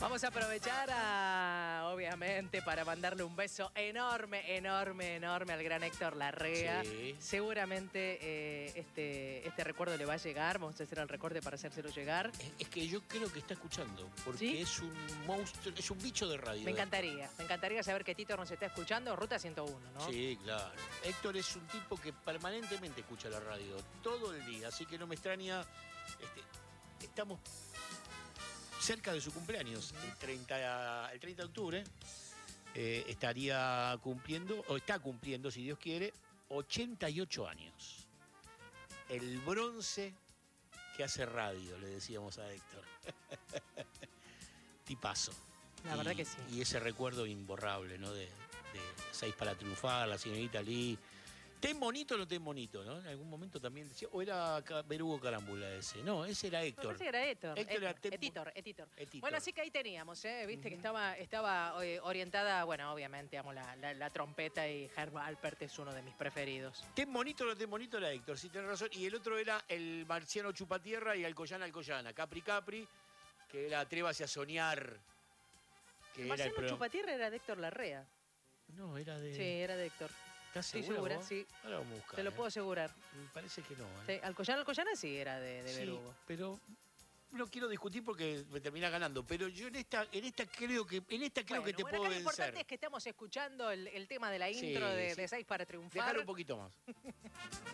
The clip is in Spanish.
Vamos a aprovechar, obviamente, para mandarle un beso enorme, enorme, enorme al gran Héctor Larrea. Sí. Seguramente este recuerdo le va a llegar. Vamos a hacer el recorte para hacérselo llegar. Es que yo creo que está escuchando, porque ¿Sí? es un monstruo, es un bicho de radio. Me encantaría saber que Tito nos está escuchando. Ruta 101, ¿no? Sí, claro. Héctor es un tipo que permanentemente escucha la radio, todo el día, así que no me extraña. Estamos cerca de su cumpleaños, el 30 de octubre. Estaría cumpliendo, o está cumpliendo, si Dios quiere, 88 años. El bronce que hace radio, le decíamos a Héctor. Tipazo. La verdad que sí. Y ese recuerdo imborrable, ¿no? De 6 para triunfar, la señorita Lee. Ten bonito o no ten bonito, ¿no? En algún momento también decía, o era Berugo Carámbula ese. No, ese era Héctor. Me parece que era Héctor. Héctor era Etitor. Bueno, así que ahí teníamos, viste que estaba orientada, bueno, obviamente amo la trompeta y Herb Alpert es uno de mis preferidos. Ten bonito o no ten bonito era Héctor, sí tenés razón. Y el otro era el Marciano Chupatierra y Alcoyana, Capri, que era Atrévase a soñar. Que era el Marciano programa. Chupatierra era de Héctor Larrea. No, era de... Sí, era de Héctor. ¿Estás Estoy segura, segura, vos? sí. Ahora vamos a buscar. Te lo puedo asegurar. Me parece que no. Sí, Alcoyana sí era de Sí, Berugo. pero no quiero discutir porque me termina ganando. Pero yo en esta creo que te Bueno, puedo acá lo vencer. importante es que estamos escuchando el tema de la intro Sí, de sí. 6 para triunfar. Dejar un poquito más.